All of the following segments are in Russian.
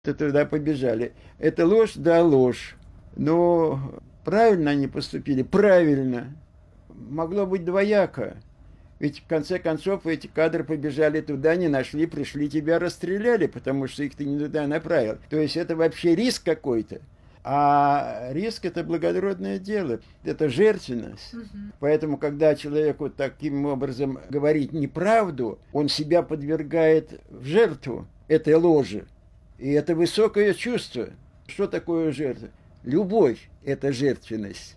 то туда побежали. Это ложь, да, ложь. Но правильно они поступили? Правильно. Могло быть двояко. Ведь в конце концов эти кадры побежали туда, не нашли, пришли, тебя расстреляли, потому что их ты не туда направил. То есть это вообще риск какой-то. А риск – это благородное дело, это жертвенность. Поэтому, когда человек вот таким образом говорит неправду, он себя подвергает в жертву этой ложи. И это высокое чувство. Что такое жертва? Любовь – это жертвенность.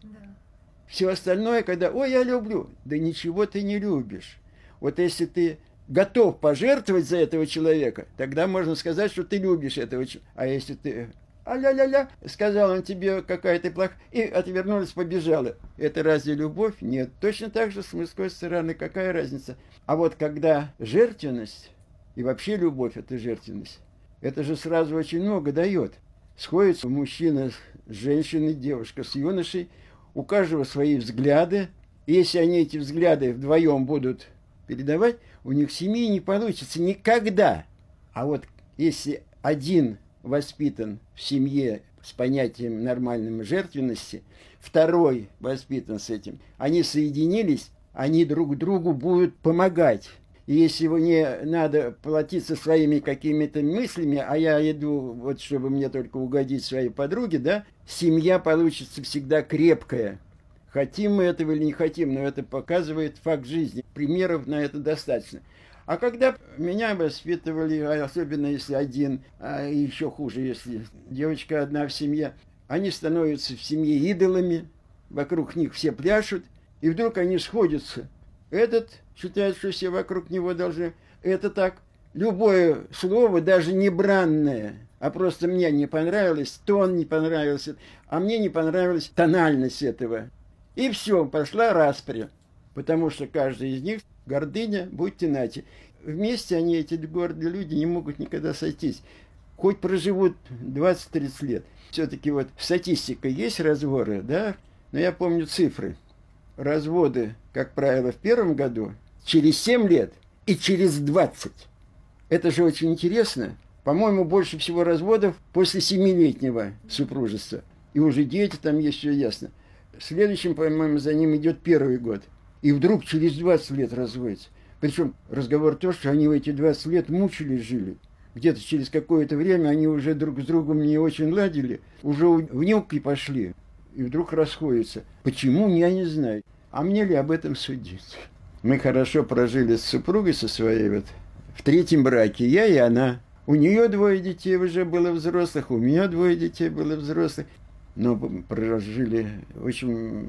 Все остальное, когда «Ой, я люблю», да ничего ты не любишь. Вот если ты готов пожертвовать за этого человека, тогда можно сказать, что ты любишь этого человека. А если ты «а-ля-ля-ля», сказал он тебе, какая ты плохая, и отвернулась, побежала. Это разве любовь? Нет. Точно так же с мужской стороны, какая разница? А вот когда жертвенность, и вообще любовь – это жертвенность, это же сразу очень много дает. Сходится мужчина с женщиной, девушка с юношей, у каждого свои взгляды. И если они эти взгляды вдвоем будут передавать, у них семьи не получится никогда. А вот если один воспитан в семье с понятием нормальной жертвенности, второй воспитан с этим, они соединились, они друг другу будут помогать. И если мне надо платиться своими какими-то мыслями, а я иду, вот чтобы мне только угодить своей подруге, да, семья получится всегда крепкая. Хотим мы этого или не хотим, но это показывает факт жизни. Примеров на это достаточно. А когда меня воспитывали, особенно если один, а еще хуже, если девочка одна в семье, они становятся в семье идолами, вокруг них все пляшут, и вдруг они сходятся. Этот считает, что все вокруг него должны. Это так. Любое слово, даже не бранное, а просто мне не понравилось, тон не понравился, а мне не понравилась тональность этого. И все, пошла распря. Потому что каждый из них гордыня, будьте нати. Вместе они, эти гордые люди, не могут никогда сойтись. Хоть проживут 20-30 лет. Все-таки вот статистика есть разводы, да? Но я помню цифры. Разводы, как правило, в первом году, через 7 лет и через 20. Это же очень интересно. По-моему, больше всего разводов после 7-летнего супружества. И уже дети там есть, все ясно. Следующим, по-моему, за ним идет первый год. И вдруг через 20 лет разводятся. Причем разговор то, что они в эти 20 лет мучились, жили. Где-то через какое-то время они уже друг с другом не очень ладили. Уже внуки пошли. И вдруг расходятся. Почему, я не знаю. А мне ли об этом судить? Мы хорошо прожили с супругой со своей вот в третьем браке, я и она. У нее 2 детей уже было взрослых, у меня 2 детей было взрослых. Но прожили очень...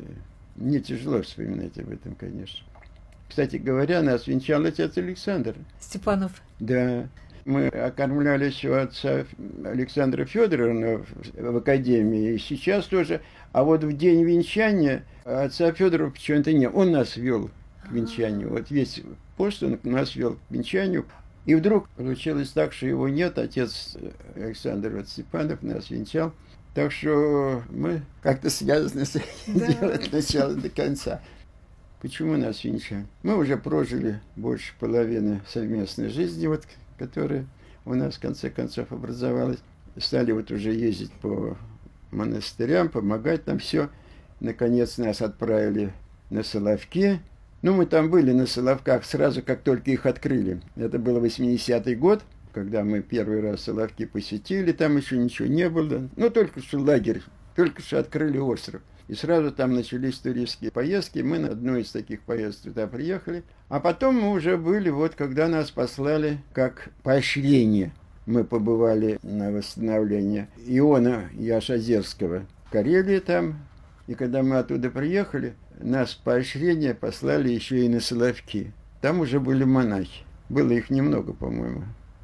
Мне тяжело вспоминать об этом, конечно. Кстати говоря, нас венчал отец Александр. Степанов. Да. Мы окормлялись у отца Александра Федоровна в академии, и сейчас тоже. А вот в день венчания отца Федорова почему-то нет. Он нас вел к венчанию. Вот весь пост он нас вел к венчанию. И вдруг получилось так, что его нет. Отец Александр Степанов нас венчал. Так что мы как-то связаны с этим делом от начала до конца. Почему нас венчали? Мы уже прожили больше половины совместной жизни, вот, которая у нас в конце концов образовалась. Стали вот уже ездить по монастырям, помогать там все. Наконец нас отправили на Соловки. Ну, мы там были на Соловках сразу, как только их открыли. Это был 80-й год, когда мы первый раз Соловки посетили, там еще ничего не было. Ну, только что лагерь, только что открыли остров. И сразу там начались туристские поездки. Мы на одну из таких поездок туда приехали. А потом мы уже были, вот когда нас послали как поощрение. Мы побывали на восстановление Иона Яшозерского в Карелии там. И когда мы оттуда приехали, нас поощрение послали еще и на Соловки. Там уже были монахи. Было их немного, по-моему.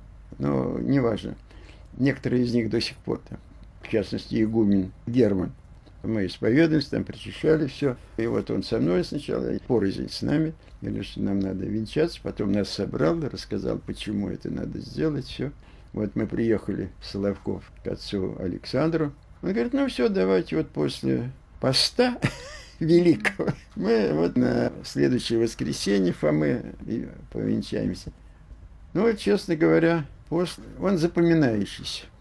Но неважно. Некоторые из них до сих пор там. В частности, игумен Герман. Мы исповедовались, там причащали все. И вот он со мной сначала, порознь с нами. Говорил, что нам надо венчаться. Потом нас собрал, рассказал, почему это надо сделать, все. Вот мы приехали в Соловков к отцу Александру. Он говорит, ну все, давайте вот после поста великого мы вот на следующее воскресенье Фомы повенчаемся. Ну, честно говоря, пост, он запоминающийся.